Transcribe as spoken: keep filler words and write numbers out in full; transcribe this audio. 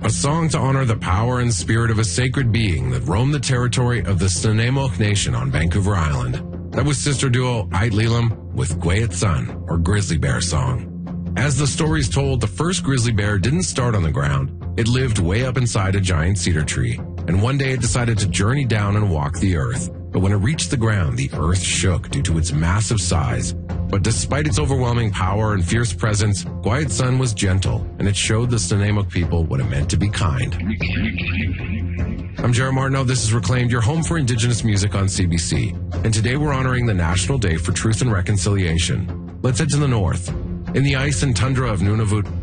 a song to honor the power and spirit of a sacred being that roamed the territory of the Snuneymuxw Nation on Vancouver Island. That was sister duo Ait Lelam with Gwayet Sun, or Grizzly Bear Song. As the story's told, the first grizzly bear didn't start on the ground. It lived way up inside a giant cedar tree, and one day it decided to journey down and walk the earth. But when it reached the ground, the earth shook due to its massive size. But despite its overwhelming power and fierce presence, Gwayet Sun was gentle, and it showed the Snuneymuxw people what it meant to be kind. I'm Jared Martineau. This is Reclaimed, your home for Indigenous music on C B C. And today we're honoring the National Day for Truth and Reconciliation. Let's head to the north. In the ice and tundra of Nunavut,